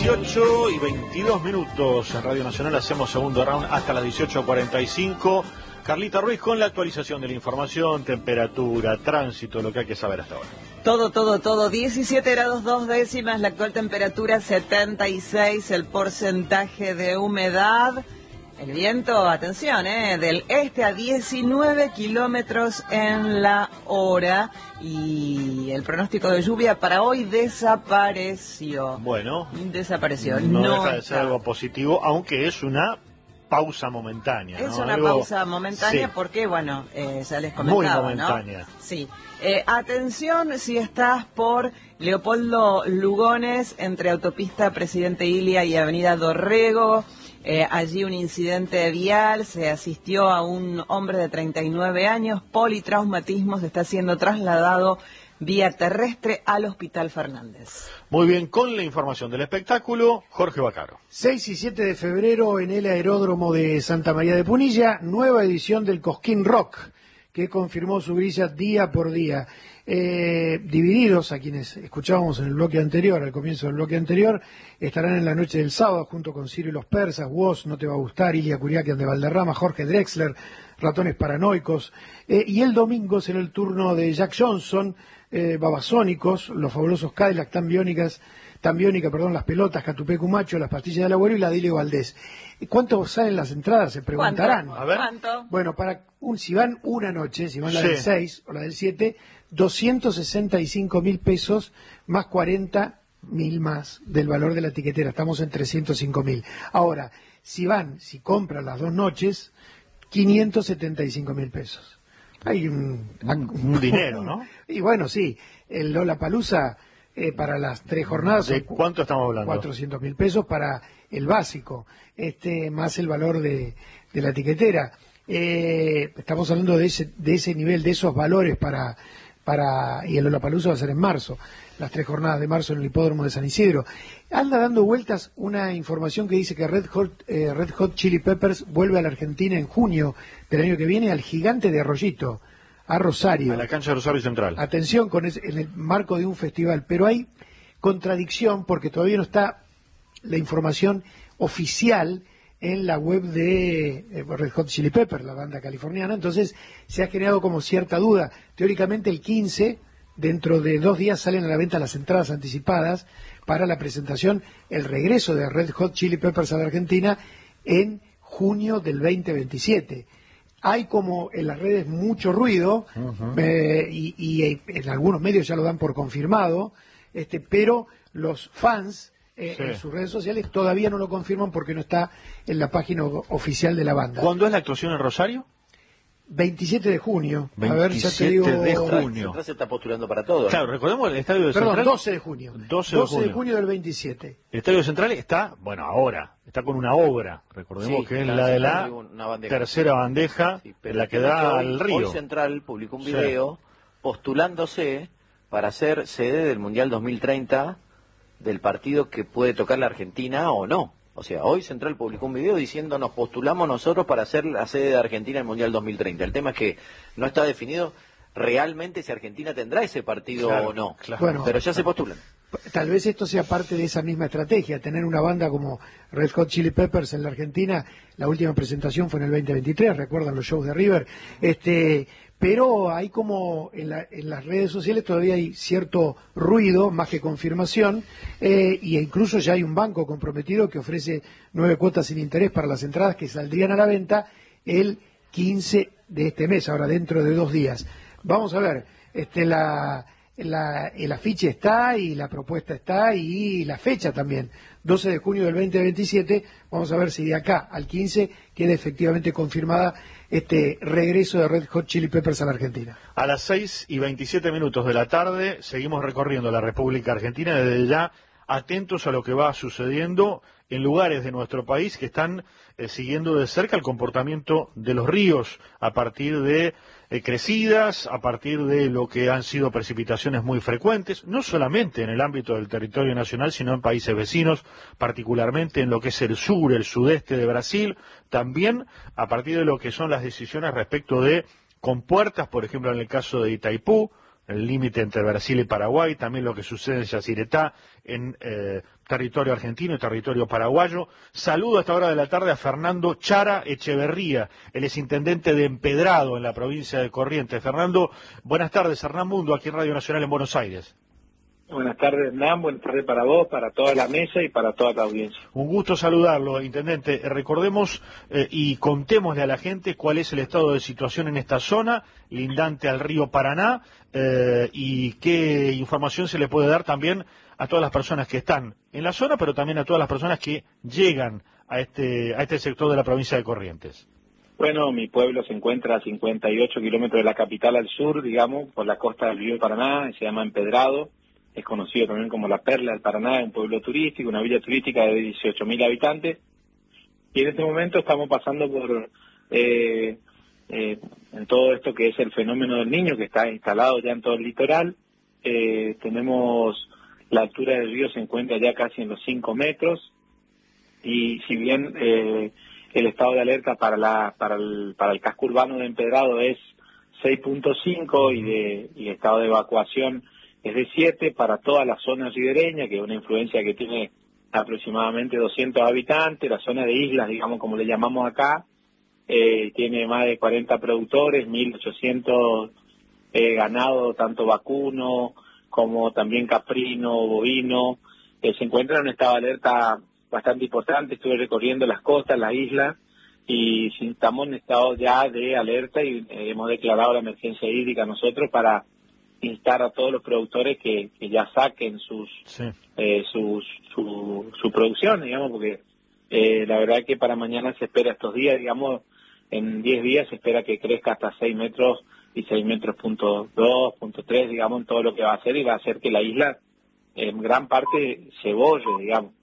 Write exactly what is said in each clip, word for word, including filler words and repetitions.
dieciocho y veintidós minutos en Radio Nacional, hacemos segundo round hasta las dieciocho cuarenta y cinco. Carlita Ruiz con la actualización de la información, temperatura, tránsito, lo que hay que saber hasta ahora. Todo, todo, todo. diecisiete grados dos décimas, la actual temperatura setenta y seis, el porcentaje de humedad. El viento, atención, eh, del este a diecinueve kilómetros en la hora. Y el pronóstico de lluvia para hoy desapareció. Bueno. Desapareció. No, no deja de ser algo positivo, aunque es una pausa momentánea, ¿no? Es una Algo... pausa momentánea sí. Porque, bueno, eh, ya les comentaba, muy momentánea. ¿no? Sí. Eh, atención si estás por Leopoldo Lugones, entre Autopista Presidente Ilia y Avenida Dorrego. Eh, allí un incidente vial, se asistió a un hombre de treinta y nueve años, politraumatismos, está siendo trasladado vía terrestre al Hospital Fernández. Muy bien, con la información del espectáculo, Jorge Bacaro. seis y siete de febrero en el aeródromo de Santa María de Punilla, nueva edición del Cosquín Rock, que confirmó su grilla día por día. Eh, divididos, a quienes escuchábamos en el bloque anterior, al comienzo del bloque anterior, estarán en la noche del sábado junto con Ciro y los Persas, Woz, No te va a gustar, Ilia Curiaquian de Valderrama, Jorge Drexler, Ratones Paranoicos, eh, y el domingo será el turno de Jack Johnson, eh, Babasónicos, Los Fabulosos Cadillacs, Tan Biónicas, Tan Biónica, perdón, Las Pelotas, Catupecu Macho, Las Pastillas del Abuelo y la Dilio Valdés. ¿Cuánto salen las entradas? Se preguntarán. ¿Cuánto? A ver. ¿Cuánto? Bueno, para un, si van una noche, si van la Sí. del seis o la del siete, doscientos sesenta y cinco mil pesos más cuarenta mil más del valor de la tiquetera. Estamos en trescientos cinco mil. Ahora, si van, si compran las dos noches, quinientos setenta y cinco mil pesos. Hay un, Un, un dinero, ¿no? Y bueno, sí, el Lollapalooza eh, para las tres jornadas ¿De son cuánto estamos hablando? cuatrocientos mil pesos para el básico, este más el valor de, de la tiquetera. Eh, estamos hablando de ese, de ese nivel, de esos valores para, para y el Lollapalooza va a ser en marzo, las tres jornadas de marzo en el hipódromo de San Isidro. Anda dando vueltas una información que dice que Red Hot, eh, Red Hot Chili Peppers vuelve a la Argentina en junio del año que viene al Gigante de Arroyito, a Rosario. A la cancha de Rosario Central. Atención con ese, en el marco de un festival, pero hay contradicción porque todavía no está la información oficial en la web de eh, Red Hot Chili Peppers, la banda californiana. Entonces se ha generado como cierta duda. Teóricamente el quince, dentro de dos días salen a la venta las entradas anticipadas para la presentación, el regreso de Red Hot Chili Peppers a la Argentina en junio del veinte veintisiete. Hay como en las redes mucho ruido, uh-huh. eh, y, y en algunos medios ya lo dan por confirmado, este, pero los fans eh, sí. en sus redes sociales todavía no lo confirman porque no está en la página oficial de la banda. ¿Cuándo es la actuación en Rosario? veintisiete de junio. veintisiete A ver, ya te digo... de junio. Central se está postulando para todo, ¿no? Claro, recordemos el estadio de Perdón, Central. doce de junio. doce de junio. de junio del veintisiete. El estadio Central está, bueno, ahora, está con una obra. Recordemos Sí, que es la la de la bandeja. tercera bandeja, Sí, pero la que hoy, da al río. Hoy Central publicó un video sí. postulándose para ser sede del Mundial dos mil treinta del partido que puede tocar la Argentina o no. O sea, hoy Central publicó un video diciendo nos postulamos nosotros para ser la sede de Argentina en el Mundial dos mil treinta. El tema es que no está definido realmente si Argentina tendrá ese partido claro, o no. Claro. Bueno, pero ya se postulan. Tal vez esto sea parte de esa misma estrategia, tener una banda como Red Hot Chili Peppers en la Argentina. La última presentación fue en el veinte veintitrés, recuerdan los shows de River. Este, pero hay como en, la, en las redes sociales todavía hay cierto ruido, más que confirmación, eh, y incluso ya hay un banco comprometido que ofrece nueve cuotas sin interés para las entradas que saldrían a la venta el quince de este mes, ahora dentro de dos días. Vamos a ver, este la... La, el afiche está y la propuesta está y la fecha también, doce de junio del veinte veintisiete. Vamos a ver si de acá al quince queda efectivamente confirmada este regreso de Red Hot Chili Peppers a la Argentina. A las seis y veintisiete minutos de la tarde seguimos recorriendo la República Argentina, desde ya atentos a lo que va sucediendo en lugares de nuestro país que están eh, siguiendo de cerca el comportamiento de los ríos a partir de eh, crecidas, a partir de lo que han sido precipitaciones muy frecuentes, no solamente en el ámbito del territorio nacional, sino en países vecinos, particularmente en lo que es el sur, el sudeste de Brasil, también a partir de lo que son las decisiones respecto de compuertas, por ejemplo en el caso de Itaipú, el límite entre Brasil y Paraguay, también lo que sucede en Yacyretá, en eh, territorio argentino y territorio paraguayo. Saludo a esta hora de la tarde a Fernando Chara Echeverría, él es intendente de Empedrado en la provincia de Corrientes. Fernando, buenas tardes, Hernán Mundo, aquí en Radio Nacional en Buenos Aires. Buenas tardes, Hernán, buenas tardes para vos, para toda la mesa y para toda la audiencia. Un gusto saludarlo, intendente. Recordemos eh, y contémosle a la gente cuál es el estado de situación en esta zona, lindante al río Paraná, eh, y qué información se le puede dar también a todas las personas que están en la zona, pero también a todas las personas que llegan a este, a este sector de la provincia de Corrientes. Bueno, mi pueblo se encuentra a cincuenta y ocho kilómetros de la capital al sur, digamos, por la costa del río Paraná, se llama Empedrado. Es conocido también como la Perla del Paraná, es un pueblo turístico, una villa turística de dieciocho mil habitantes. Y en este momento estamos pasando por eh, eh, en todo esto que es el fenómeno del Niño, que está instalado ya en todo el litoral. Eh, tenemos la altura del río se encuentra ya casi en los cinco metros. Y si bien eh, el estado de alerta para la para el, para el casco urbano de Empedrado es seis punto cinco y de y estado de evacuación es de siete para toda la zona ribereña, que es una influencia que tiene aproximadamente doscientos habitantes, la zona de islas, digamos como le llamamos acá, eh, tiene más de cuarenta productores, mil ochocientos eh, ganado, tanto vacuno como también caprino, bovino, eh, se encuentra en un estado de alerta bastante importante. Estuve recorriendo las costas, las islas, y estamos en estado ya de alerta y eh, hemos declarado la emergencia hídrica nosotros para instar a todos los productores que, que ya saquen sus, sí. eh, sus su, su producción, digamos, porque eh, la verdad que para mañana se espera estos días, digamos, en diez días se espera que crezca hasta seis metros y seis metros punto dos, punto tres, digamos, en todo lo que va a hacer, y va a hacer que la isla en gran parte se borre, digamos.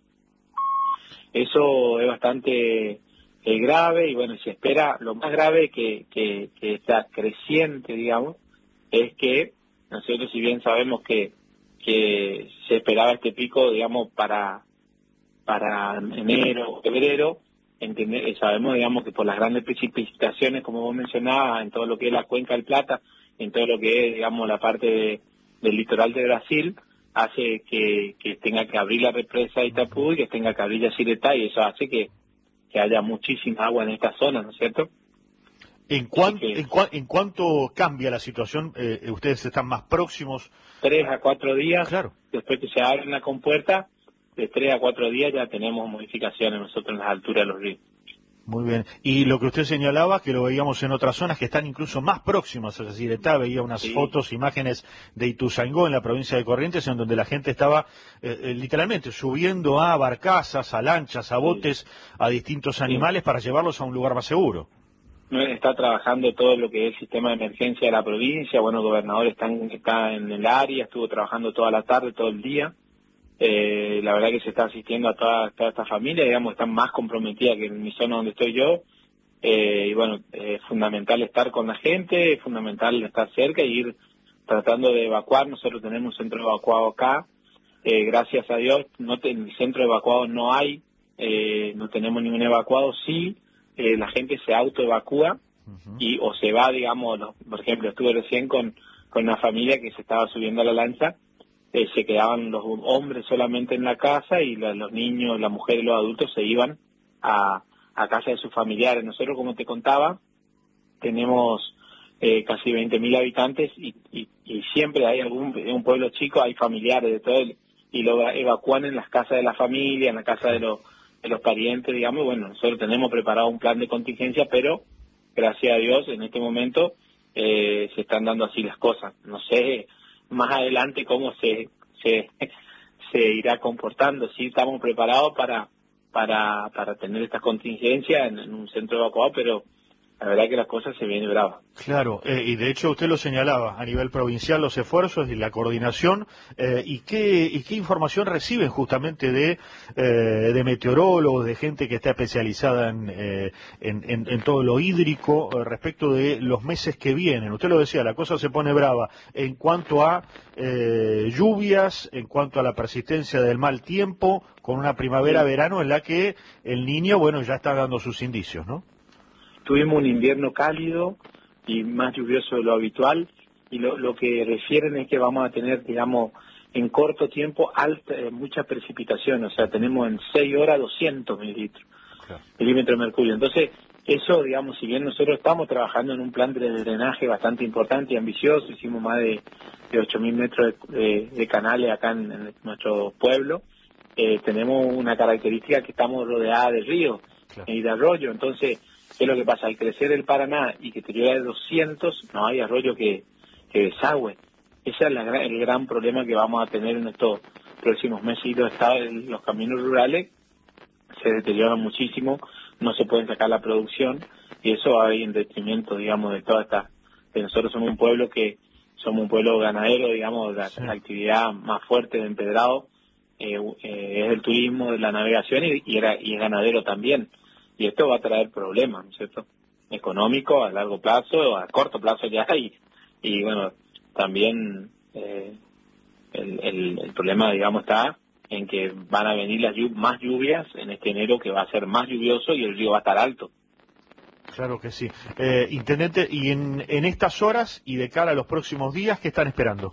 Eso es bastante eh, grave, y bueno, se espera, lo más grave que, que, que está creciente, digamos, es que nosotros, si bien sabemos que, que se esperaba este pico, digamos, para para enero o febrero, entender, sabemos, digamos, que por las grandes precipitaciones, como vos mencionabas, en todo lo que es la Cuenca del Plata, en todo lo que es, digamos, la parte de, del litoral de Brasil, hace que, que tenga que abrir la represa de Itapú y que tenga que abrir Yacyretá, y eso hace que, que haya muchísima agua en esta zona, ¿no es cierto? ¿En, cuan, que, en, cuan, ¿En cuánto cambia la situación? Eh, ¿Ustedes están más próximos? Tres a cuatro días, claro. Después que se abre la compuerta, de tres a cuatro días ya tenemos modificaciones nosotros en las alturas de los ríos. Muy bien. Y lo que usted señalaba, que lo veíamos en otras zonas que están incluso más próximas a Yacyretá, veía unas sí. fotos, imágenes de Ituzaingó, en la provincia de Corrientes, en donde la gente estaba eh, eh, literalmente subiendo a barcazas, a lanchas, a botes, sí. a distintos animales sí. para llevarlos a un lugar más seguro. Está trabajando todo lo que es el sistema de emergencia de la provincia. Bueno, el gobernador está en, está en el área, estuvo trabajando toda la tarde, todo el día. Eh, la verdad que se está asistiendo a toda, toda esta familia, digamos, están más comprometidas que en mi zona donde estoy yo. Eh, y bueno, es fundamental estar con la gente, es fundamental estar cerca y ir tratando de evacuar. Nosotros tenemos un centro evacuado acá. Eh, gracias a Dios, no te, en el centro evacuado no hay, eh, no tenemos ningún evacuado, sí. Eh, la gente se autoevacúa uh-huh. y o se va, digamos, no, por ejemplo, estuve recién con, con una familia que se estaba subiendo a la lancha, eh, se quedaban los hombres solamente en la casa y la, los niños, la mujer y los adultos se iban a, a casa de sus familiares. Nosotros, como te contaba, tenemos eh, casi veinte mil habitantes y, y, y siempre hay algún, en un pueblo chico hay familiares de todo el, y lo evacúan en las casas de la familia, en la casa de los de los parientes, digamos. Bueno, nosotros tenemos preparado un plan de contingencia, pero gracias a Dios en este momento eh, se están dando así las cosas. No sé más adelante cómo se se, se irá comportando. Sí estamos preparados para para para tener estas contingencias en, en un centro evacuado, pero la verdad que las cosas se vienen bravas. Claro, eh, y de hecho usted lo señalaba, a nivel provincial los esfuerzos y la coordinación, eh, y qué y qué información reciben justamente de eh, de meteorólogos, de gente que está especializada en, eh, en, en, en todo lo hídrico, eh, respecto de los meses que vienen. Usted lo decía, la cosa se pone brava en cuanto a eh, lluvias, en cuanto a la persistencia del mal tiempo, con una primavera-verano en la que el Niño, bueno, ya está dando sus indicios, ¿no? Tuvimos un invierno cálido y más lluvioso de lo habitual, y lo, lo que refieren es que vamos a tener, digamos, en corto tiempo alta, eh, mucha precipitación, o sea, tenemos en seis horas doscientos mililitros, claro. milímetros de mercurio. Entonces, eso, digamos, si bien nosotros estamos trabajando en un plan de drenaje bastante importante y ambicioso, hicimos más de, de ocho mil metros de, de, de canales acá en, en nuestro pueblo, eh, tenemos una característica que estamos rodeadas de ríos, claro. y de arroyo. Entonces, ¿qué es lo que pasa? Al crecer el Paraná y que te llueva de doscientos, no hay arroyo que, que desagüe. Ese es la, el gran problema que vamos a tener en estos próximos meses. Y los, los caminos rurales se deterioran muchísimo, no se pueden sacar la producción, y eso va a ir en detrimento, digamos, de toda esta... Que nosotros somos un pueblo que somos un pueblo ganadero, digamos, la, sí. la actividad más fuerte de Empedrado eh, eh, es el turismo, de la navegación, y, y, era, y es ganadero también. Y esto va a traer problemas, ¿no es cierto? Económico, a largo plazo, a corto plazo ya, y, y bueno, también eh, el, el, el problema, digamos, está en que van a venir las lluv más lluvias en este enero, que va a ser más lluvioso y el río va a estar alto. Claro que sí. Eh, Intendente, y en, en estas horas y de cara a los próximos días, ¿qué están esperando?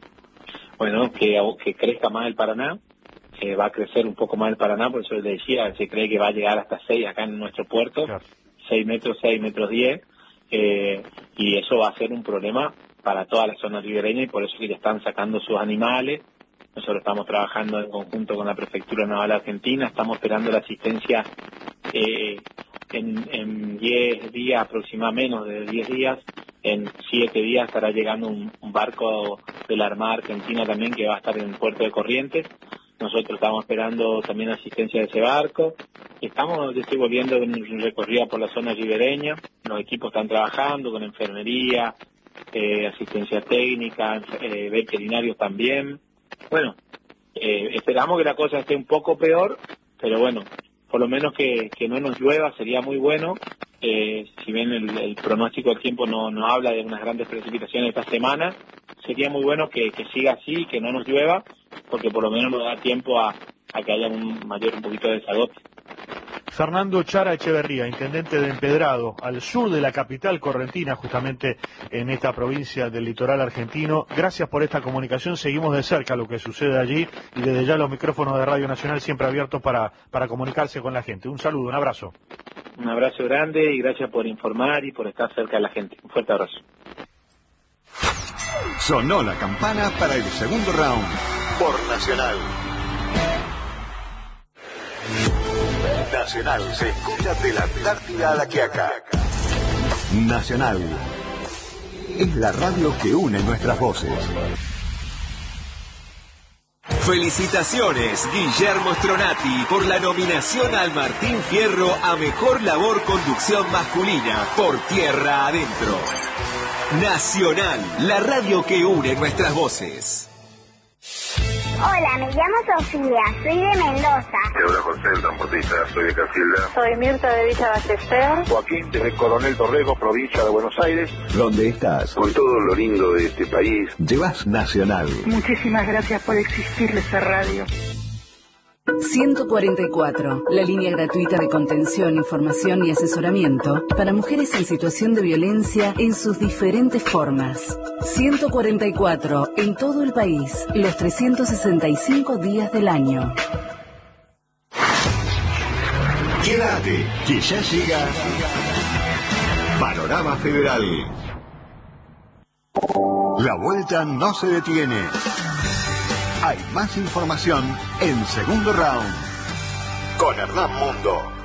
Bueno, que, que crezca más el Paraná, que va a crecer un poco más el Paraná, por eso les decía, se cree que va a llegar hasta seis acá en nuestro puerto, claro. seis metros, seis metros diez, eh, y eso va a ser un problema para toda la zona ribereña, y por eso que ya están sacando sus animales. Nosotros estamos trabajando en conjunto con la Prefectura Naval Argentina, estamos esperando la asistencia eh, en, en diez días, aproximadamente menos de diez días, en siete días estará llegando un, un barco de la Armada Argentina también, que va a estar en el puerto de Corrientes. Nosotros estamos esperando también asistencia de ese barco. Estamos, yo estoy volviendo en un recorrido por la zona ribereña, los equipos están trabajando con enfermería, eh, asistencia técnica, eh, veterinarios también. Bueno, eh, esperamos que la cosa esté un poco peor, pero bueno, por lo menos que, que no nos llueva sería muy bueno. Eh, si bien el, el pronóstico del tiempo no, no habla de unas grandes precipitaciones esta semana, sería muy bueno que, que siga así, que no nos llueva, porque por lo menos nos da tiempo a, a que haya un mayor un poquito de desagote. Fernando Chara Echeverría, intendente de Empedrado, al sur de la capital correntina, justamente en esta provincia del litoral argentino. Gracias por esta comunicación, seguimos de cerca lo que sucede allí, y desde ya los micrófonos de Radio Nacional siempre abiertos para, para comunicarse con la gente. Un saludo, un abrazo. Un abrazo grande y gracias por informar y por estar cerca de la gente. Un fuerte abrazo. Sonó la campana para el segundo round por Nacional. Nacional se escucha de la Antártida a la Quiaca. Nacional es la radio que une nuestras voces. Felicitaciones, Guillermo Stronati, por la nominación al Martín Fierro a Mejor Labor Conducción Masculina por Tierra Adentro. Nacional, la radio que une nuestras voces. Hola, me llamo Sofía, soy de Mendoza. Te habla José, el transportista, soy de Casilda. Soy Mirta de Villa Ballester. Joaquín, desde Coronel Dorrego, provincia de Buenos Aires. ¿Dónde estás? Con todo lo lindo de este país. Llevas Nacional. Muchísimas gracias por existir esta radio. ciento cuarenta y cuatro, la línea gratuita de contención, información y asesoramiento para mujeres en situación de violencia en sus diferentes formas. ciento cuarenta y cuatro, en todo el país, los trescientos sesenta y cinco días del año. Quédate, que ya llega Panorama Federal. La vuelta no se detiene. Hay más información en segundo round con Hernán Mundo.